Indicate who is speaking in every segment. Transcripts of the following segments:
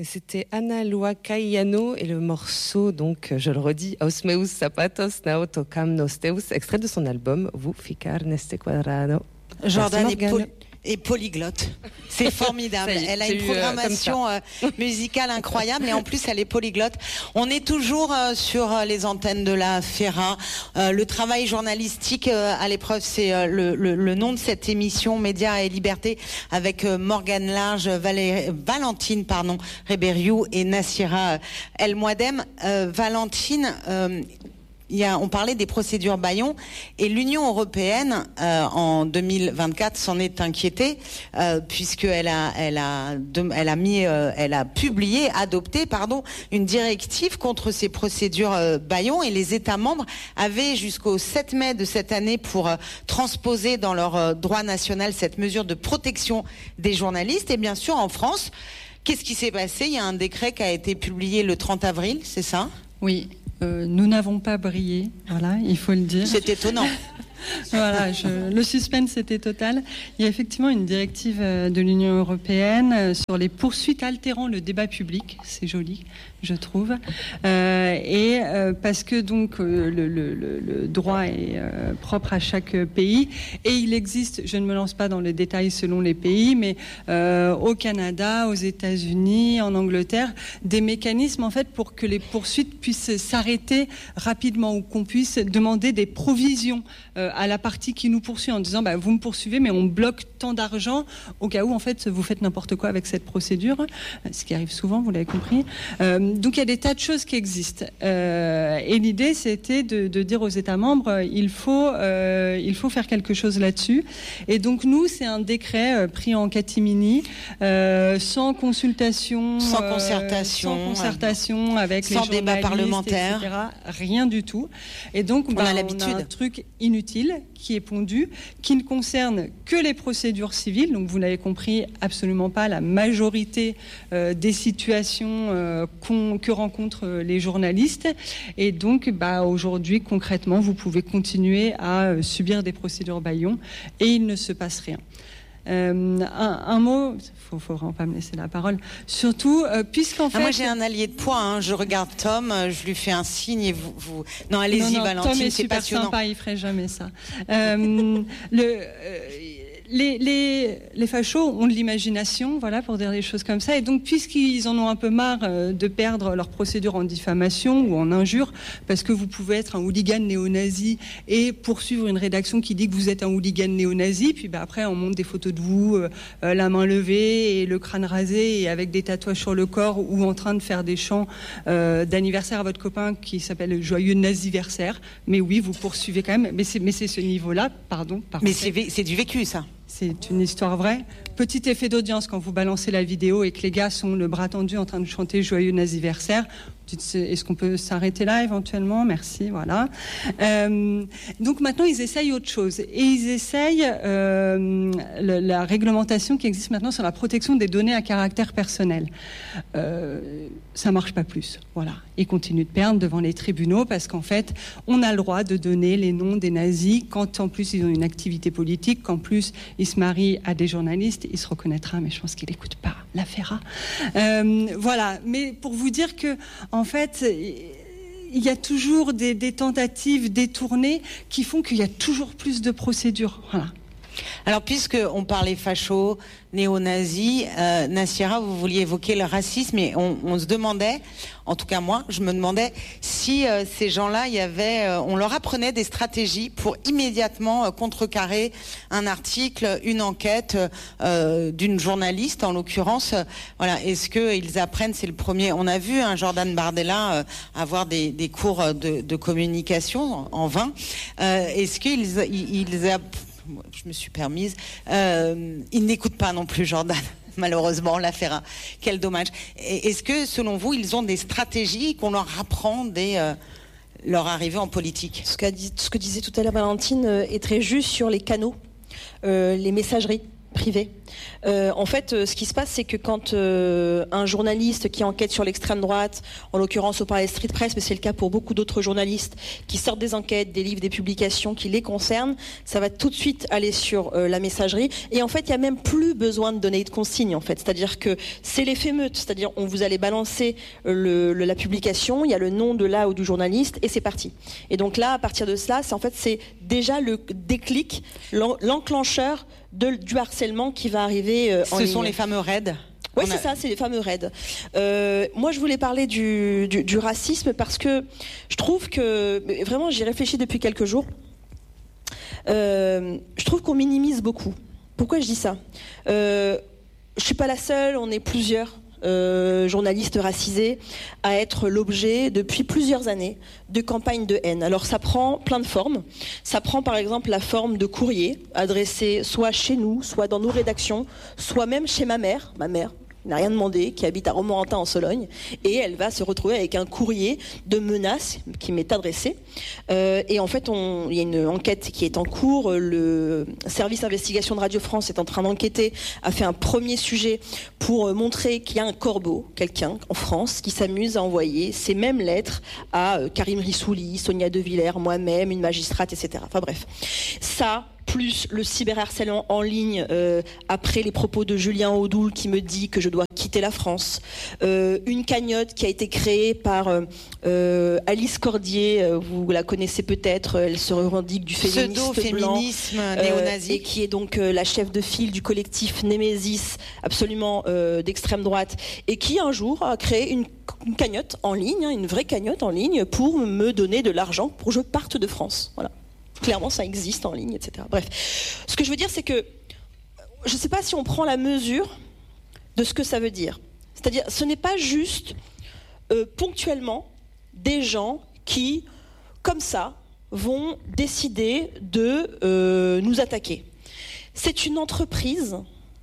Speaker 1: Et c'était Ana Lua Caiano et le morceau, donc, je le redis, Aos meus zapatos nao tocam nos teus, extrait de son album Vous ficar neste quadrado.
Speaker 2: Jordan est polyglotte. C'est formidable. Elle a une programmation musicale incroyable et en plus elle est polyglotte. On est toujours sur les antennes de la FERA. Le travail journalistique à l'épreuve, c'est le nom de cette émission Médias et Liberté avec Morgane Large, Valentine Réberiou et Nassira El Mouadem. Valentine, on parlait des procédures Bayon et l'Union européenne en 2024 s'en est inquiétée puisqu'elle a adopté une directive contre ces procédures Bayon et les États membres avaient jusqu'au 7 mai de cette année pour transposer dans leur droit national cette mesure de protection des journalistes. Et bien sûr en France, qu'est-ce qui s'est passé? Il y a un décret qui a été publié le 30 avril, c'est ça?
Speaker 3: Oui. Nous n'avons pas brillé, voilà, il faut le dire.
Speaker 2: C'est étonnant.
Speaker 3: Voilà, le suspense était total. Il y a effectivement une directive de l'Union européenne sur les poursuites altérant le débat public. C'est joli, je trouve. Parce que donc le droit est propre à chaque pays et il existe, je ne me lance pas dans les détails selon les pays, mais au Canada, aux États-Unis, en Angleterre, des mécanismes en fait pour que les poursuites puissent s'arrêter rapidement ou qu'on puisse demander des provisions à la partie qui nous poursuit en disant vous me poursuivez mais on bloque tant d'argent au cas où en fait vous faites n'importe quoi avec cette procédure, ce qui arrive souvent, vous l'avez compris. Donc il y a des tas de choses qui existent et l'idée c'était de dire aux États membres il faut faire quelque chose là-dessus et donc nous c'est un décret pris en catimini sans concertation avec les journalistes,
Speaker 2: débat parlementaire,
Speaker 3: etc., rien du tout et donc
Speaker 2: on a l'habitude.
Speaker 3: On a un truc inutile qui est pondu, qui ne concerne que les procédures civiles. Donc, vous l'avez compris, absolument pas la majorité des situations que rencontrent les journalistes. Et donc, aujourd'hui, concrètement, vous pouvez continuer à subir des procédures Bayon et il ne se passe rien. Un mot, faut vraiment pas me laisser la parole. Surtout, puisqu'en fait,
Speaker 2: moi j'ai un allié de poids. Je regarde Tom, je lui fais un signe et vous. Non, allez-y, Valentine,
Speaker 3: Tom est
Speaker 2: c'est
Speaker 3: super
Speaker 2: passionnant.
Speaker 3: Sympa, il ferait jamais ça. Les fachos ont de l'imagination, voilà, pour dire des choses comme ça. Et donc, puisqu'ils en ont un peu marre de perdre leur procédure en diffamation ou en injure, parce que vous pouvez être un hooligan néo-nazi et poursuivre une rédaction qui dit que vous êtes un hooligan néo-nazi, puis après on monte des photos de vous, la main levée et le crâne rasé et avec des tatouages sur le corps ou en train de faire des chants d'anniversaire à votre copain qui s'appelle Joyeux Naziversaire. Mais oui, vous poursuivez quand même. Mais c'est ce niveau-là, pardon.
Speaker 2: Mais c'est du vécu, ça.
Speaker 3: C'est une histoire vraie. Petit effet d'audience quand vous balancez la vidéo et que les gars sont le bras tendu en train de chanter Joyeux Naziversaire. Est-ce qu'on peut s'arrêter là éventuellement? Merci, voilà. Donc maintenant, ils essayent autre chose. Et ils essayent la réglementation qui existe maintenant sur la protection des données à caractère personnel. Ça marche pas plus. Voilà. Ils continuent de perdre devant les tribunaux parce qu'en fait, on a le droit de donner les noms des nazis quand en plus ils ont une activité politique, qu'en plus ils se marient à des journalistes. Il se reconnaîtra, mais je pense qu'il n'écoute pas la FERA. Voilà. Mais pour vous dire que en fait, il y a toujours des tentatives détournées qui font qu'il y a toujours plus de procédures. Voilà.
Speaker 2: Alors, puisqu'on parlait facho, néo-nazis, Nassira, vous vouliez évoquer le racisme et on se demandait, en tout cas moi, je me demandais si ces gens-là, on leur apprenait des stratégies pour immédiatement contrecarrer un article, une enquête d'une journaliste, en l'occurrence. Voilà, est-ce qu'ils apprennent, c'est le premier. On a vu Jordan Bardella avoir des cours de communication en vain. Est-ce qu'ils je me suis permise. Ils n'écoutent pas non plus Jordan, malheureusement, la FERA. Quel dommage. Est-ce que, selon vous, ils ont des stratégies qu'on leur apprend dès leur arrivée en politique?
Speaker 4: Ce que disait tout à l'heure Valentine est très juste sur les canaux, les messageries privées. En fait, ce qui se passe, c'est que quand un journaliste qui enquête sur l'extrême droite, en l'occurrence on parlait de Street Press, mais c'est le cas pour beaucoup d'autres journalistes qui sortent des enquêtes, des livres, des publications qui les concernent, ça va tout de suite aller sur la messagerie. Et en fait, il n'y a même plus besoin de donner de consignes, en fait. C'est-à-dire que c'est l'effet meute. C'est-à-dire, on vous allez balancer la publication, il y a le nom de là ou du journaliste, et c'est parti. Et donc là, à partir de cela, c'est déjà le déclic, l'enclencheur du harcèlement qui va arriver en ligne.
Speaker 2: Ce sont les fameux raids.
Speaker 4: Oui, c'est ça, c'est les fameux raids. Moi, je voulais parler du racisme parce que je trouve que, vraiment, j'y réfléchis depuis quelques jours, je trouve qu'on minimise beaucoup. Pourquoi je dis ça ? Je suis pas la seule, on est plusieurs journalistes racisés à être l'objet depuis plusieurs années de campagnes de haine. Alors ça prend plein de formes. Ça prend par exemple la forme de courrier adressé soit chez nous, soit dans nos rédactions, soit même chez ma mère n'a rien demandé, qui habite à Romorantin en Sologne, et elle va se retrouver avec un courrier de menaces qui m'est adressé. Et en fait, il y a une enquête qui est en cours. Le service d'investigation de Radio France est en train d'enquêter, a fait un premier sujet pour montrer qu'il y a un corbeau, quelqu'un en France, qui s'amuse à envoyer ces mêmes lettres à Karim Rissouli, Sonia De Villers, moi-même, une magistrate, etc. Enfin bref, ça, plus le cyberharcèlement en ligne après les propos de Julien Audoul qui me dit que je dois quitter la France, une cagnotte qui a été créée par Alice Cordier, vous la connaissez peut-être, elle se revendique du
Speaker 2: pseudo-féminisme néo-nazi,
Speaker 4: et qui est donc la chef de file du collectif Némésis, absolument d'extrême droite, et qui un jour a créé une cagnotte en ligne, une vraie cagnotte en ligne pour me donner de l'argent pour que je parte de France. Voilà. Clairement, ça existe en ligne, etc. Bref, ce que je veux dire, c'est que je ne sais pas si on prend la mesure de ce que ça veut dire. C'est-à-dire, ce n'est pas juste ponctuellement des gens qui, comme ça, vont décider de nous attaquer. C'est une entreprise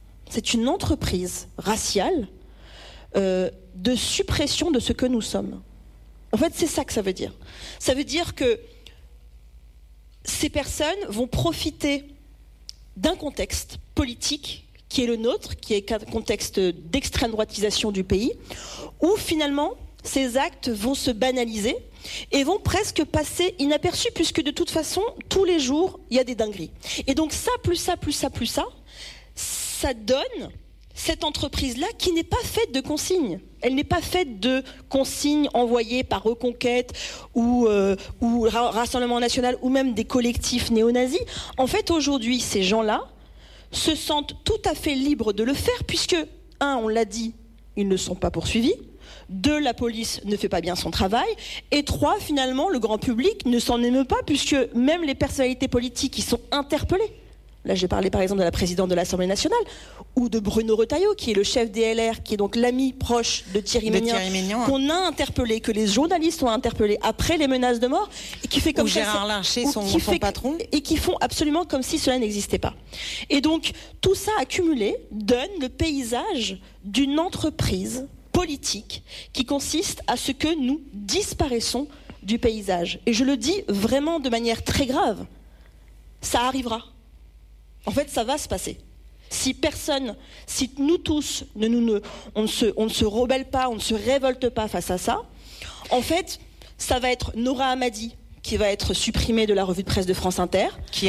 Speaker 4: raciale de suppression de ce que nous sommes. En fait, c'est ça que ça veut dire. Ça veut dire que ces personnes vont profiter d'un contexte politique qui est le nôtre, qui est un contexte d'extrême droitisation du pays, où finalement ces actes vont se banaliser et vont presque passer inaperçus, puisque de toute façon, tous les jours, il y a des dingueries. Et donc ça, plus ça, plus ça, plus ça, ça donne cette entreprise-là qui n'est pas faite de consignes. Elle n'est pas faite de consignes envoyées par Reconquête ou Rassemblement National ou même des collectifs néo-nazis. En fait, aujourd'hui, ces gens-là se sentent tout à fait libres de le faire puisque, on l'a dit, ils ne sont pas poursuivis. 2, la police ne fait pas bien son travail. Et 3, finalement, le grand public ne s'en émeut pas puisque même les personnalités politiques qui sont interpellées. Là, j'ai parlé par exemple de la présidente de l'Assemblée nationale ou de Bruno Retailleau, qui est le chef des LR, qui est donc l'ami proche de Thierry Mégnien, qu'on a interpellé, que les journalistes ont interpellé après les menaces de mort, et qui fait comme ça,
Speaker 2: Gérard Larcher, son patron,
Speaker 4: et qui font absolument comme si cela n'existait pas. Et donc, tout ça accumulé donne le paysage d'une entreprise politique qui consiste à ce que nous disparaissons du paysage. Et je le dis vraiment de manière très grave. Ça arrivera. En fait, ça va se passer. Si nous tous, on ne se rebelle pas, on ne se révolte pas face à ça, en fait, ça va être Nora Hamadi qui va être supprimée de la revue de presse de France Inter.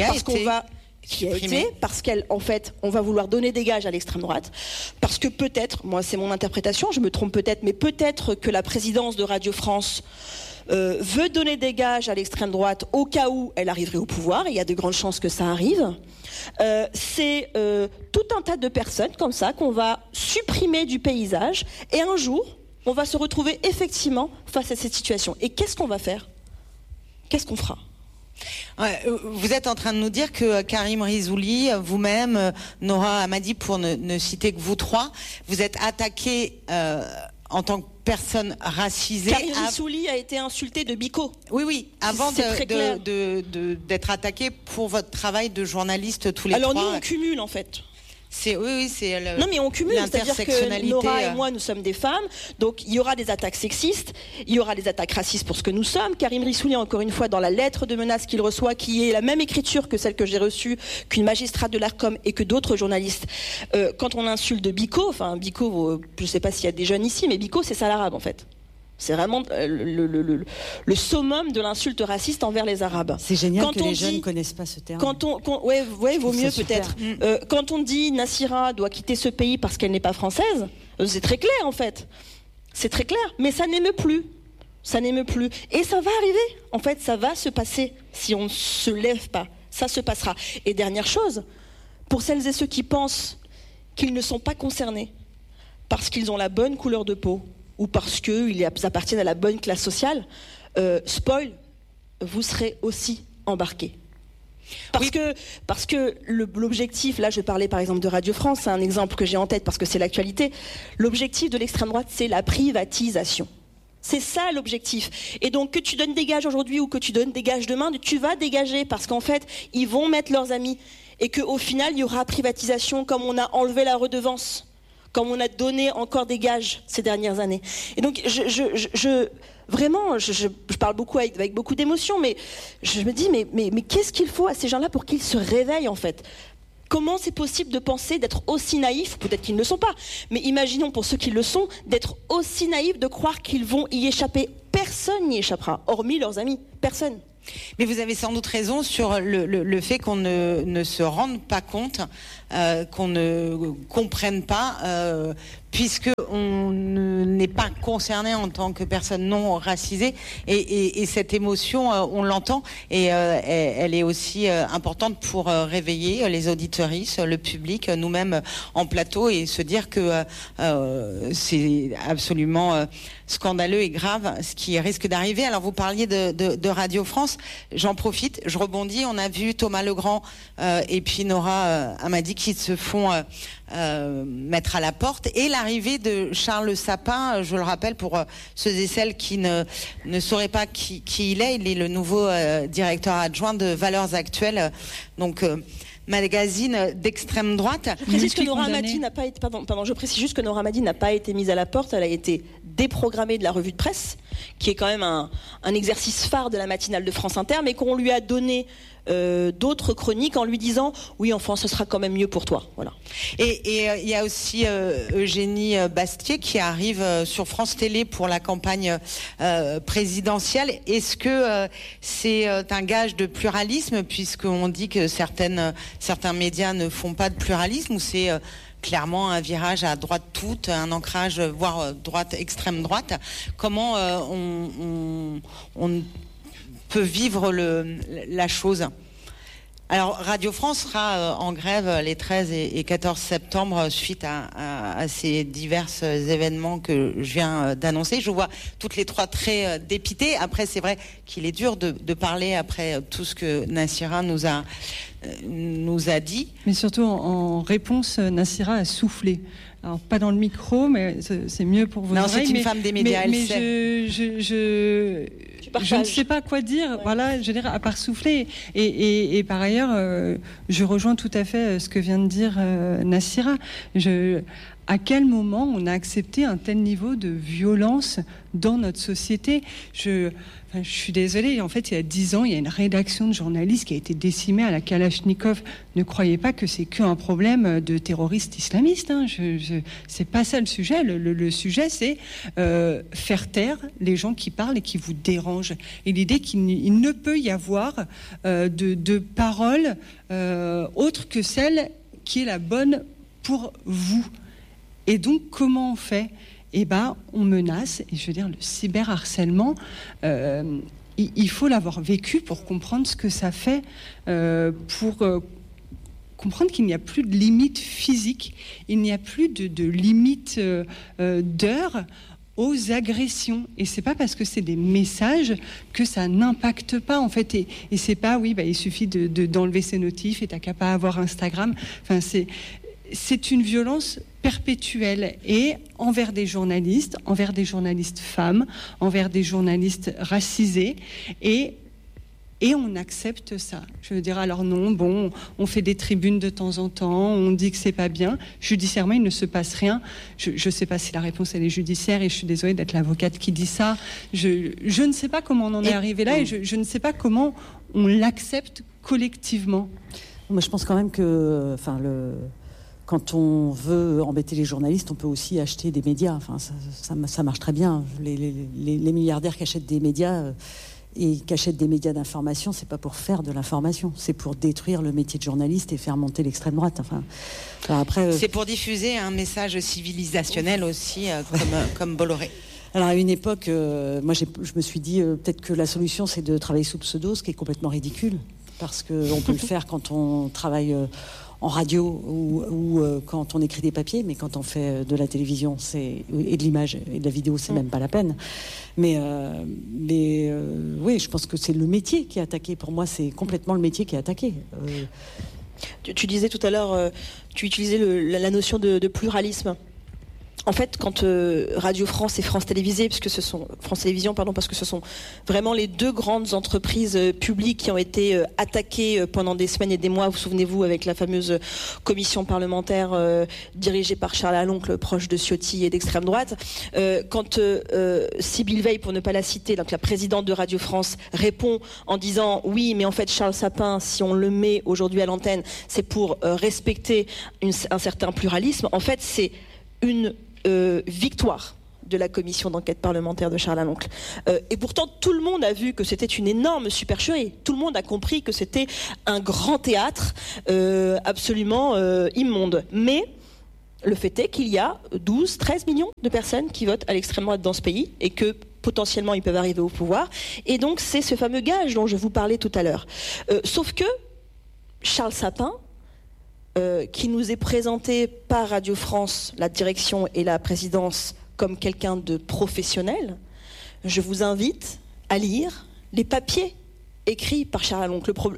Speaker 4: Parce qu'en fait, on va vouloir donner des gages à l'extrême droite. Parce que peut-être, moi c'est mon interprétation, je me trompe peut-être, mais peut-être que la présidence de Radio France veut donner des gages à l'extrême droite au cas où elle arriverait au pouvoir, et il y a de grandes chances que ça arrive. C'est tout un tas de personnes comme ça qu'on va supprimer du paysage, et un jour, on va se retrouver effectivement face à cette situation. Et qu'est-ce qu'on va faire ? Qu'est-ce qu'on fera ?
Speaker 2: Vous êtes en train de nous dire que Karim Rissouli, vous-même, Nora Hamadi, pour ne citer que vous trois, vous êtes attaqués en tant que personne racisée.
Speaker 4: Karim Rissouli a été insulté de bico.
Speaker 2: Oui, avant d'être attaqué pour votre travail de journaliste tous les trois.
Speaker 4: Alors nous, on cumule en fait.
Speaker 2: C'est
Speaker 4: non, mais on cumule, c'est-à-dire que Nora et moi, nous sommes des femmes, donc il y aura des attaques sexistes, il y aura des attaques racistes pour ce que nous sommes. Karim Rissouli, encore une fois, dans la lettre de menace qu'il reçoit, qui est la même écriture que celle que j'ai reçue, qu'une magistrate de l'Arcom et que d'autres journalistes, quand on insulte Biko, je ne sais pas s'il y a des jeunes ici, mais Biko, c'est ça l'arabe en fait. C'est vraiment le summum de l'insulte raciste envers les Arabes.
Speaker 5: C'est génial que les jeunes ne connaissent pas ce terme.
Speaker 4: Vaut mieux peut-être. Quand on dit Nassira doit quitter ce pays parce qu'elle n'est pas française, c'est très clair en fait. C'est très clair. Mais ça n'émeut plus. Ça n'émeut plus. Et ça va arriver. En fait, ça va se passer si on ne se lève pas. Ça se passera. Et dernière chose, pour celles et ceux qui pensent qu'ils ne sont pas concernés parce qu'ils ont la bonne couleur de peau, ou parce qu'ils appartiennent à la bonne classe sociale, spoil, vous serez aussi embarqués. Parce que l'objectif, là je parlais par exemple de Radio France, c'est un exemple que j'ai en tête parce que c'est l'actualité, l'objectif de l'extrême droite c'est la privatisation. C'est ça l'objectif. Et donc que tu donnes des gages aujourd'hui ou que tu donnes des gages demain, tu vas dégager parce qu'en fait ils vont mettre leurs amis et qu'au final il y aura privatisation comme on a enlevé la redevance, comme on a donné encore des gages ces dernières années. Et donc, je parle beaucoup avec beaucoup d'émotion, mais je me dis, mais qu'est-ce qu'il faut à ces gens-là pour qu'ils se réveillent, en fait ? Comment c'est possible de penser, d'être aussi naïfs, peut-être qu'ils ne le sont pas, mais imaginons pour ceux qui le sont, d'être aussi naïfs de croire qu'ils vont y échapper. Personne n'y échappera, hormis leurs amis. Personne.
Speaker 2: Mais vous avez sans doute raison sur le fait qu'on ne se rende pas compte, qu'on ne comprenne pas, puisque on n'est pas concerné en tant que personne non racisée, et cette émotion, on l'entend, et elle est aussi importante pour réveiller les auditeuristes, le public, nous-mêmes en plateau, et se dire que c'est absolument scandaleux et grave ce qui risque d'arriver. Alors vous parliez de Radio France, j'en profite, je rebondis, on a vu Thomas Legrand et puis Nora Hamadi qui se font mettre à la porte, et l'arrivée de Charles Sapin, je le rappelle pour ceux et celles qui ne sauraient pas qui il est le nouveau directeur adjoint de Valeurs Actuelles, donc magazine d'extrême droite.
Speaker 4: Je précise que Nora Hamadi n'a pas été, je précise juste que Nora Hamadi n'a pas été mise à la porte, elle a été déprogrammée de la revue de presse, qui est quand même un exercice phare de la matinale de France Inter, mais qu'on lui a donné d'autres chroniques en lui disant oui, enfin ce sera quand même mieux pour toi, voilà.
Speaker 2: Et il y a aussi Eugénie Bastier qui arrive sur France Télé pour la campagne présidentielle. Est-ce que c'est un gage de pluralisme, puisqu'on dit que certains médias ne font pas de pluralisme, ou c'est clairement un virage à droite toute, un ancrage voire droite, extrême droite? Comment on peut vivre la chose? Alors Radio France sera en grève les 13 et 14 septembre suite à ces divers événements que je viens d'annoncer. Je vois toutes les trois très dépitées. Après, c'est vrai qu'il est dur de parler après tout ce que Nassira nous a dit.
Speaker 3: Mais surtout en réponse, Nassira a soufflé. Alors pas dans le micro, mais c'est mieux pour vos oreilles.
Speaker 2: Non, c'est une femme des médias, elle sait.
Speaker 3: Je ne sais pas quoi dire. Ouais. Voilà, je veux dire, à part souffler. Et par ailleurs, je rejoins tout à fait ce que vient de dire Nassira. À quel moment on a accepté un tel niveau de violence dans notre société? Je suis désolée, en fait, il y a 10 ans, il y a une rédaction de journalistes qui a été décimée à la Kalachnikov. Ne croyez pas que c'est qu'un problème de terroristes islamistes. Hein. C'est pas ça le sujet. Le sujet, c'est faire taire les gens qui parlent et qui vous dérangent. Et l'idée qu'il ne peut y avoir de paroles autres que celle qui est la bonne pour vous. Et donc, comment on fait ? Eh ben, on menace, et je veux dire, le cyberharcèlement, il faut l'avoir vécu pour comprendre ce que ça fait, pour comprendre qu'il n'y a plus de limite physique, il n'y a plus de limite d'heures aux agressions. Et c'est pas parce que c'est des messages que ça n'impacte pas, en fait. Et c'est pas, il suffit d'enlever ses notifs et t'as qu'à pas avoir Instagram. Enfin, c'est une violence perpétuelle, et envers des journalistes femmes, envers des journalistes racisés. Et Et on accepte ça. Je veux dire, alors non, bon, on fait des tribunes de temps en temps, on dit que c'est pas bien. Judiciairement, il ne se passe rien. Je ne sais pas si la réponse elle est judiciaire, et je suis désolée d'être l'avocate qui dit ça. Je ne sais pas comment on en est arrivé là, et je ne sais pas comment on l'accepte collectivement.
Speaker 5: Moi, je pense quand même que, quand on veut embêter les journalistes, on peut aussi acheter des médias. Enfin, ça marche très bien. Les milliardaires qui achètent des médias et qui achètent des médias d'information, c'est pas pour faire de l'information, c'est pour détruire le métier de journaliste et faire monter l'extrême droite. Après,
Speaker 2: c'est pour diffuser un message civilisationnel aussi, comme Bolloré.
Speaker 5: Alors à une époque, moi je me suis dit peut-être que la solution c'est de travailler sous pseudo, ce qui est complètement ridicule, parce qu'on peut le faire quand on travaille en radio ou quand on écrit des papiers, mais quand on fait de la télévision et de l'image et de la vidéo, c'est même pas la peine. Mais oui, je pense que c'est le métier qui est attaqué. Pour moi, c'est complètement le métier qui est attaqué.
Speaker 4: Tu disais tout à l'heure, tu utilisais la notion de pluralisme. En fait, quand Radio France et France Télévisions, France Télévisions, parce que ce sont vraiment les deux grandes entreprises publiques qui ont été attaquées pendant des semaines et des mois. Vous souvenez-vous, avec la fameuse commission parlementaire dirigée par Charles Aloncle, proche de Ciotti et d'extrême droite. Quand Sybille Veil, pour ne pas la citer, donc la présidente de Radio France, répond en disant oui, mais en fait Charles Sapin, si on le met aujourd'hui à l'antenne, c'est pour respecter un certain pluralisme. En fait, c'est une victoire de la commission d'enquête parlementaire de Charles Aloncle. Et pourtant, tout le monde a vu que c'était une énorme supercherie. Tout le monde a compris que c'était un grand théâtre absolument immonde. Mais le fait est qu'il y a 12-13 millions de personnes qui votent à l'extrême droite dans ce pays et que potentiellement ils peuvent arriver au pouvoir. Et donc c'est ce fameux gage dont je vous parlais tout à l'heure. Sauf que Charles Sapin, qui nous est présenté par Radio France, la direction et la présidence, comme quelqu'un de professionnel, je vous invite à lire les papiers écrits par Charles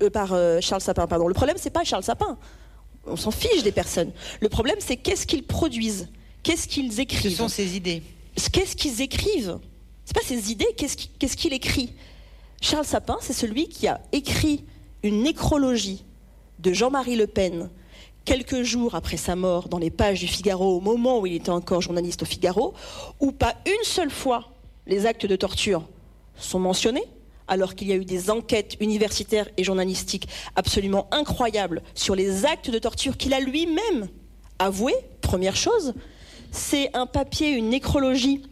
Speaker 4: Sapin. Le problème, c'est pas Charles Sapin. On s'en fiche des personnes. Le problème, c'est qu'est-ce qu'ils produisent, qu'est-ce qu'ils écrivent.
Speaker 2: Ce sont ses idées.
Speaker 4: Qu'est-ce qu'ils écrivent? C'est pas ses idées, qu'est-ce qu'il écrit? Charles Sapin, c'est celui qui a écrit une nécrologie de Jean-Marie Le Pen quelques jours après sa mort dans les pages du Figaro, au moment où il était encore journaliste au Figaro, où pas une seule fois les actes de torture sont mentionnés, alors qu'il y a eu des enquêtes universitaires et journalistiques absolument incroyables sur les actes de torture qu'il a lui-même avoué. Première chose, c'est un papier, une nécrologie,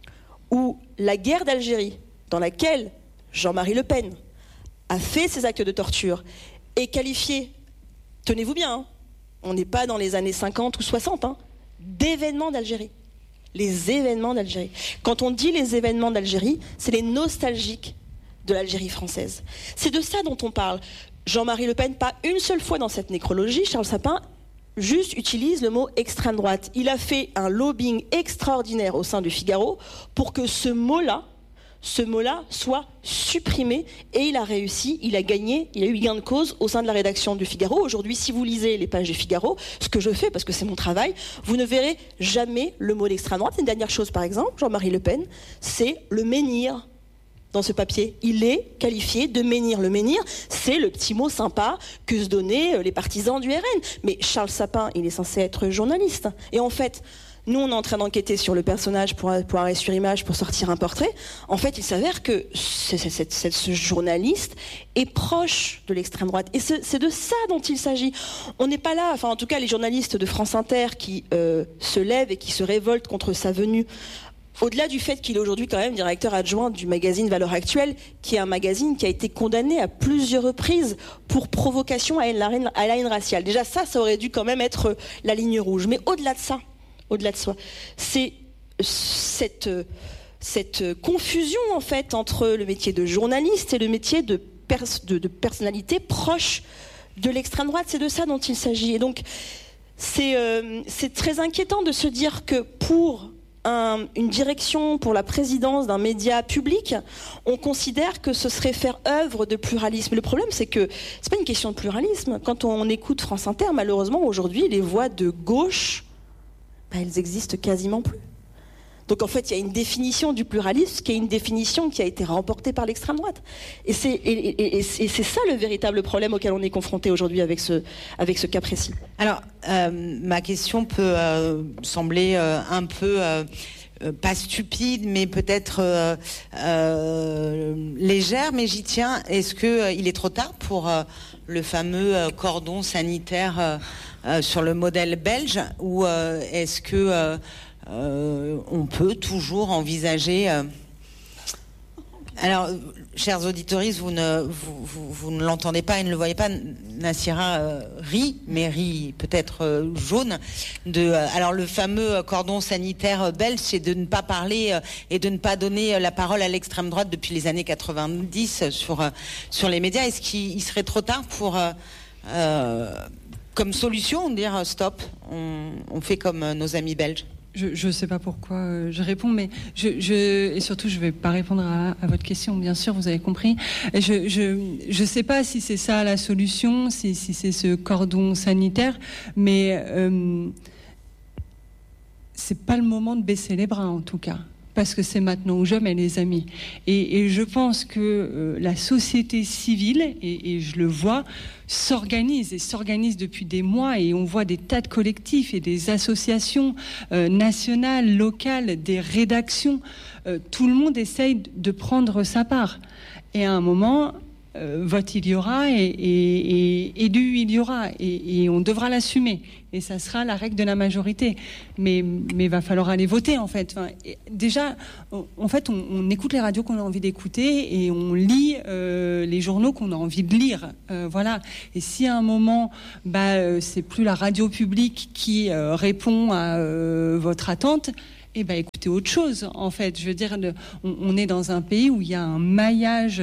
Speaker 4: où la guerre d'Algérie, dans laquelle Jean-Marie Le Pen a fait ces actes de torture, est qualifiée, tenez-vous bien, on n'est pas dans les années 50 ou 60, d'événements d'Algérie. Les événements d'Algérie. Quand on dit les événements d'Algérie, c'est les nostalgiques de l'Algérie française. C'est de ça dont on parle. Jean-Marie Le Pen, pas une seule fois dans cette nécrologie, Charles Sapin juste utilise le mot extrême droite. Il a fait un lobbying extraordinaire au sein du Figaro pour que ce mot-là soit supprimé, et il a réussi, il a gagné, il a eu gain de cause au sein de la rédaction du Figaro. Aujourd'hui, si vous lisez les pages du Figaro, ce que je fais parce que c'est mon travail, vous ne verrez jamais le mot d'extrême droite. Une dernière chose, par exemple, Jean-Marie Le Pen, c'est le menhir dans ce papier. Il est qualifié de menhir. Le menhir, c'est le petit mot sympa que se donnaient les partisans du RN. Mais Charles Sapin, il est censé être journaliste. Et en fait, nous, on est en train d'enquêter sur le personnage pour arrêt sur image, pour sortir un portrait. En fait, il s'avère que ce journaliste est proche de l'extrême droite. Et c'est de ça dont il s'agit. On n'est pas là, enfin en tout cas les journalistes de France Inter qui se lèvent et qui se révoltent contre sa venue, au-delà du fait qu'il est aujourd'hui quand même directeur adjoint du magazine Valeurs Actuelles, qui est un magazine qui a été condamné à plusieurs reprises pour provocation à la haine raciale. Déjà ça aurait dû quand même être la ligne rouge. Mais au-delà de ça, c'est cette confusion en fait entre le métier de journaliste et le métier de personnalité proche de l'extrême droite. C'est de ça dont il s'agit. Et donc c'est très inquiétant de se dire que pour une direction, pour la présidence d'un média public, on considère que ce serait faire œuvre de pluralisme. Le problème, c'est que c'est pas une question de pluralisme. Quand on écoute France Inter, malheureusement aujourd'hui, les voix de gauche, elles existent quasiment plus. Donc en fait, il y a une définition du pluralisme qui est une définition qui a été remportée par l'extrême droite. Et c'est ça le véritable problème auquel on est confronté aujourd'hui avec ce cas précis.
Speaker 2: Alors, ma question peut sembler un peu... pas stupide, mais peut-être légère, mais j'y tiens. Est-ce que il est trop tard pour le fameux cordon sanitaire sur le modèle belge, ou est-ce que on peut toujours envisager alors, chers auditoristes, vous ne l'entendez pas et ne le voyez pas. Nassira rit, mais rit peut-être jaune. Alors, le fameux cordon sanitaire belge, c'est de ne pas parler et de ne pas donner la parole à l'extrême droite depuis les années 90 sur les médias. Est-ce qu'il serait trop tard pour, comme solution, dire stop, on fait comme nos amis belges?
Speaker 3: Je ne sais pas pourquoi je réponds, mais et surtout je ne vais pas répondre à votre question, bien sûr, vous avez compris. Et je ne sais pas si c'est ça la solution, si c'est ce cordon sanitaire, mais c'est pas le moment de baisser les bras en tout cas. Parce que c'est maintenant ou jamais, les amis. Et je pense que la société civile, et je le vois, s'organise depuis des mois, et on voit des tas de collectifs et des associations nationales, locales, des rédactions. Tout le monde essaye de prendre sa part. Et à un moment, vote il y aura, et élu il y aura, et on devra l'assumer. Et ça sera la règle de la majorité. Mais va falloir aller voter, en fait. Enfin, déjà, en fait, on écoute les radios qu'on a envie d'écouter et on lit les journaux qu'on a envie de lire. Voilà. Et si à un moment, c'est plus la radio publique qui répond à votre attente, écoutez autre chose, en fait. Je veux dire, on est dans un pays où il y a un maillage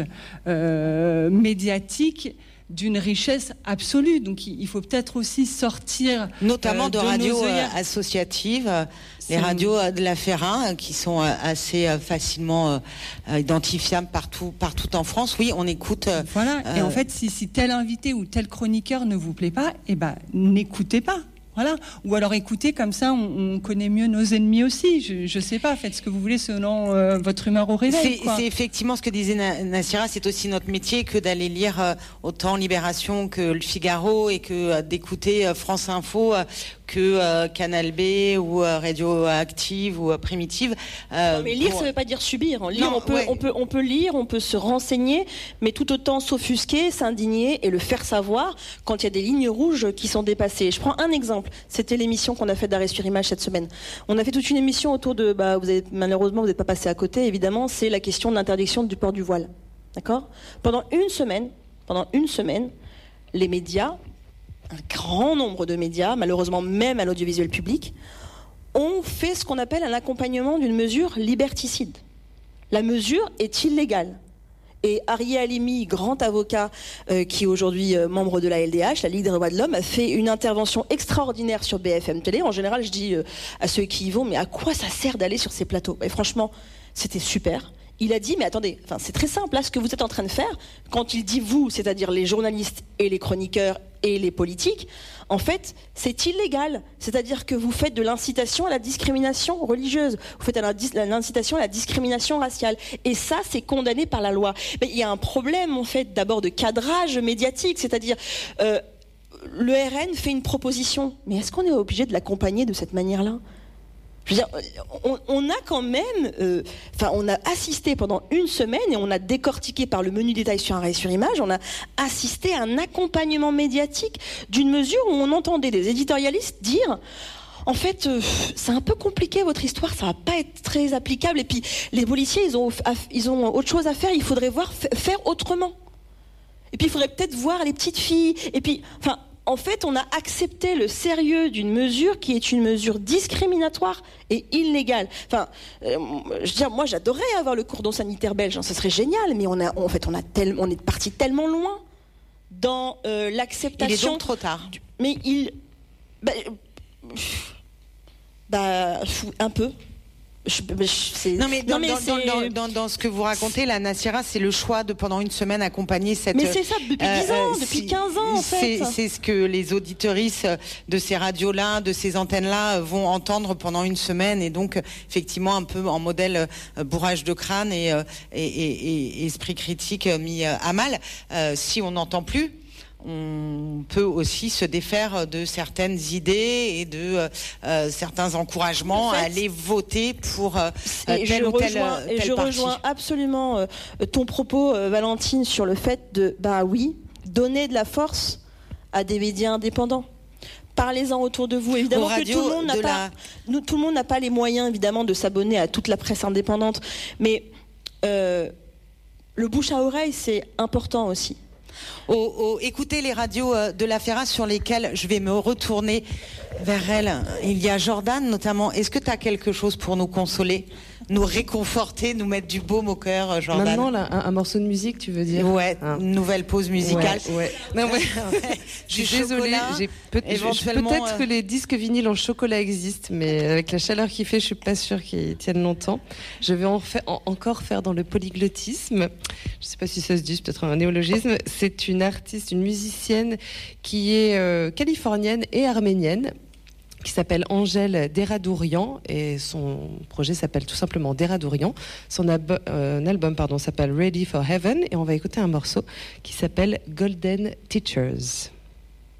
Speaker 3: médiatique d'une richesse absolue. Donc il faut peut-être aussi sortir...
Speaker 2: Notamment de radios associatives, les radios de la Ferrin, qui sont assez facilement identifiables partout en France. Oui, on écoute...
Speaker 3: Voilà, et en fait, si tel invité ou tel chroniqueur ne vous plaît pas, n'écoutez pas. Voilà. Ou alors écoutez, comme ça on connaît mieux nos ennemis aussi. Je sais pas, faites ce que vous voulez selon votre humeur au réveil.
Speaker 2: C'est effectivement ce que disait Nassira, c'est aussi notre métier que d'aller lire autant Libération que Le Figaro, et que d'écouter France Info que Canal B ou Radioactive ou Primitive.
Speaker 4: Non, mais lire, ça ne veut pas dire subir. Lire, non, on peut lire, on peut se renseigner, mais tout autant s'offusquer, s'indigner et le faire savoir quand il y a des lignes rouges qui sont dépassées. Je prends un exemple. C'était l'émission qu'on a faite d'Arrêt sur Image cette semaine. On a fait toute une émission autour de... malheureusement, vous n'êtes pas passé à côté, évidemment, c'est la question de l'interdiction du port du voile. D'accord ? Pendant une semaine, les médias, un grand nombre de médias, malheureusement même à l'audiovisuel public, ont fait ce qu'on appelle un accompagnement d'une mesure liberticide. La mesure est illégale. Et Arié Halimi, grand avocat qui est aujourd'hui membre de la LDH, la Ligue des droits de l'homme, a fait une intervention extraordinaire sur BFM Télé. En général, je dis à ceux qui y vont, mais à quoi ça sert d'aller sur ces plateaux ? Et franchement, c'était super. Il a dit, mais attendez, c'est très simple, là, ce que vous êtes en train de faire, quand il dit vous, c'est-à-dire les journalistes et les chroniqueurs et les politiques, en fait, c'est illégal. C'est-à-dire que vous faites de l'incitation à la discrimination religieuse, vous faites de l'incitation à la discrimination raciale. Et ça, c'est condamné par la loi. Mais il y a un problème, en fait, d'abord de cadrage médiatique, c'est-à-dire... le RN fait une proposition, mais est-ce qu'on est obligé de l'accompagner de cette manière-là ? Je veux dire, on a quand même, on a assisté pendant une semaine, et on a décortiqué par le menu détail sur Arrêt sur Image, on a assisté à un accompagnement médiatique d'une mesure où on entendait des éditorialistes dire, en fait, c'est un peu compliqué votre histoire, ça va pas être très applicable, et puis les policiers, ils ont autre chose à faire, il faudrait faire autrement. Et puis il faudrait peut-être voir les petites filles, et puis, en fait, on a accepté le sérieux d'une mesure qui est une mesure discriminatoire et illégale. Moi, j'adorerais avoir le cordon sanitaire belge, ce serait génial, mais on est parti tellement loin dans l'acceptation.
Speaker 2: Il est donc trop tard.
Speaker 4: Un peu.
Speaker 2: Non mais, dans ce que vous racontez, la Nassira, c'est le choix de pendant une semaine accompagner cette...
Speaker 4: Mais c'est ça, depuis 10 ans, depuis 15 ans en fait.
Speaker 2: C'est ce que les auditeuristes de ces radios-là, de ces antennes-là vont entendre pendant une semaine, et donc effectivement un peu en modèle bourrage de crâne et esprit critique mis à mal. Si on n'entend plus, on peut aussi se défaire de certaines idées et de certains encouragements à aller voter pour tel ou tel parti.
Speaker 4: Je rejoins absolument ton propos, Valentine, sur le fait de, donner de la force à des médias indépendants. Parlez-en autour de vous. Évidemment que tout le monde n'a pas les moyens, évidemment, de s'abonner à toute la presse indépendante, mais le bouche à oreille, c'est important aussi.
Speaker 2: Écoutez les radios de la FERA sur lesquelles je vais me retourner vers elle. Il y a Jordan notamment. Est-ce que tu as quelque chose pour nous consoler, nous réconforter, nous mettre du baume au cœur, Jordan?
Speaker 1: Maintenant, là, un morceau de musique, tu veux dire?
Speaker 2: Ouais, une nouvelle pause musicale.
Speaker 1: Ouais. Non, ouais. Je suis désolée. Peut-être que les disques vinyles en chocolat existent, mais avec la chaleur qu'il fait, je suis pas sûre qu'ils tiennent longtemps. Je vais encore faire dans le polyglottisme. Je sais pas si ça se dit, c'est peut-être un néologisme. C'est une artiste, une musicienne qui est californienne et arménienne, qui s'appelle Angèle Deradourian, et son projet s'appelle tout simplement Deradourian. Son album s'appelle Ready for Heaven, et on va écouter un morceau qui s'appelle Golden Teachers.